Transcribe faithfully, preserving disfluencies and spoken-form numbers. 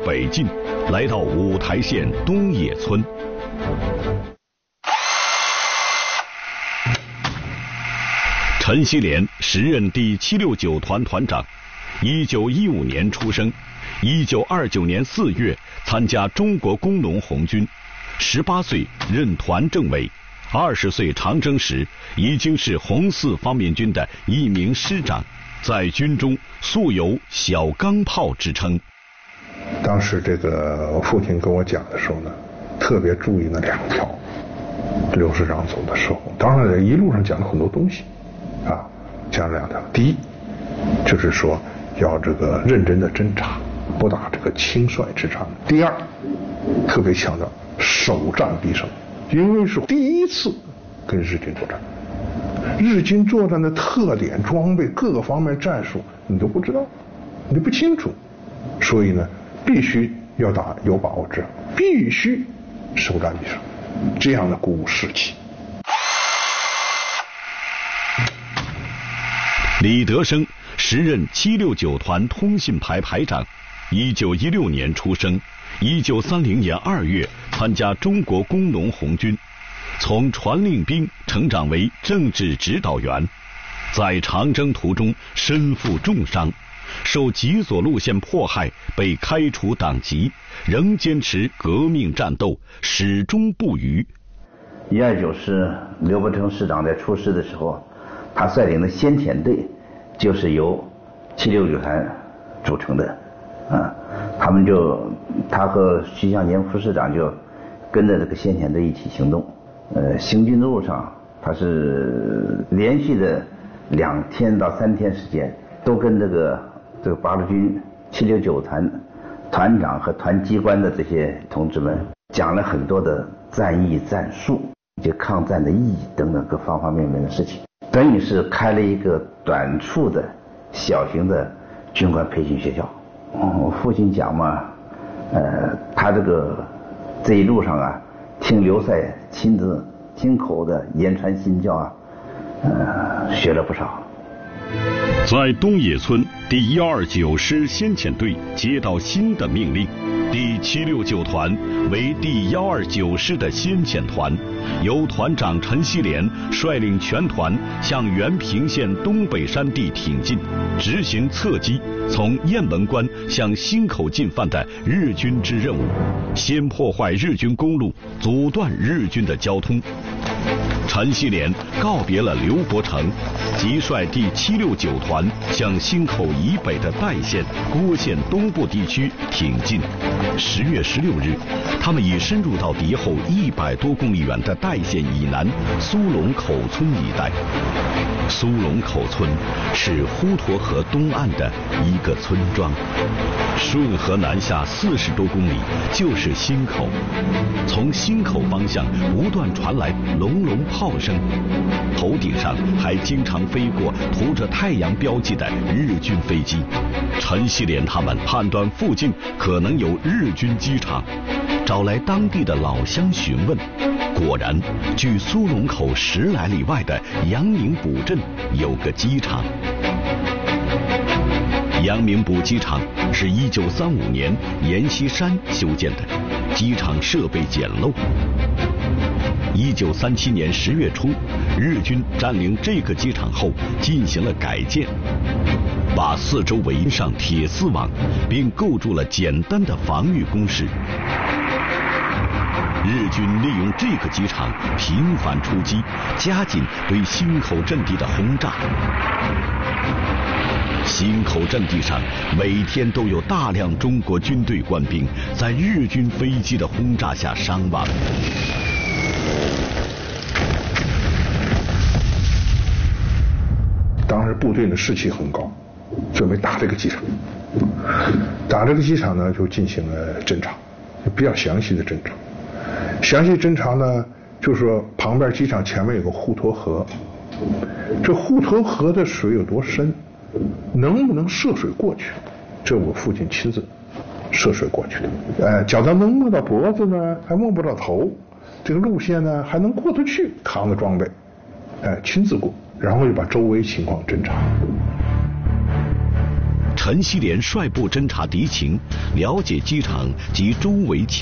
北进，来到五台县东野村。陈锡联时任第七六九团团长，一九一五年出生，一九二九年四月参加中国工农红军，十八岁任团政委，二十岁长征时已经是红四方面军的一名师长，在军中素有小钢炮之称。 当时这个我父亲跟我讲的时候呢，特别注意那两条。刘师长走的时候，当然一路上讲了很多东西啊，讲了两条。第一就是说要这个认真的侦察，不打这个轻率之仗。第二特别强调首战必胜，因为是第一次跟日军作战，日军作战的特点、装备各个方面战术你都不知道，你都不清楚，所以呢必须要打有把握之仗，必须首战必胜，这样的鼓舞士气。 李德生时任七六九团通信排排长，一九一六年出生，一九三零年二月参加中国工农红军，从传令兵成长为政治指导员，在长征途中身负重伤，受极左路线迫害，被开除党籍，仍坚持革命战斗，始终不渝。 一二九师刘伯承师长在出师的时候，他率领的先遣队就是由七六九团组成的，啊，他们就他和徐向前副师长就跟着这个先遣队一起行动，呃，行军的路上他是连续的两天到三天时间，都跟这个这个八路军七六九团团长和团机关的这些同志们讲了很多的战役战术以及抗战的意义等等各方方面面的事情，等于是开了一个短促的小型的军官培训学校。嗯，我父亲讲嘛，呃，他这个这一路上啊，听刘赛亲自亲口的言传身教啊，呃，学了不少。 在东野村，第一二九师先遣队接到新的命令，第七六九团为第一二九师的先遣团，由团长陈锡联率领全团向原平县东北山地挺进，执行侧击从雁门关向新口进犯的日军之任务，先破坏日军公路，阻断日军的交通。陈锡联告别了刘伯承，即率第七六九团向新口以北的代县、郭县东部地区挺进。十月十六日，他们已深入到敌后一百多公里远的代县以南苏龙口村一带。苏龙口村是滹沱河东岸的一个村庄，顺河南下四十多公里就是新口。从新口方向不断传来隆隆炮声，头顶上还经常飞过涂着太阳标记的日军飞机。陈锡联他们判断附近可能有日军机场，找来当地的老乡询问，果然距苏龙口十来里外的阳明堡镇有个机场。阳明堡机场是一九三五年阎锡山修建的，机场设备简陋。一九三七年十月初，日军占领这个机场后进行了改建，把四周围上铁丝网，并构筑了简单的防御工事。日军利用这个机场频繁出击，加紧对新口阵地的轰炸。新口阵地上每天都有大量中国军队官兵在日军飞机的轰炸下伤亡。 当时部队的士气很高，准备打这个机场。打这个机场呢，就进行了侦察，比较详细的侦察。详细侦察呢，就是说旁边机场前面有个滹沱河，这滹沱河的水有多深，能不能涉水过去？这我父亲亲自涉水过去的。呃，脚上能摸到脖子呢，还摸不到头，这个路线呢还能过得去，扛着装备，哎、呃，亲自过，然后就把周围情况侦察。 陈锡联率部侦察敌情，了解机场及周围情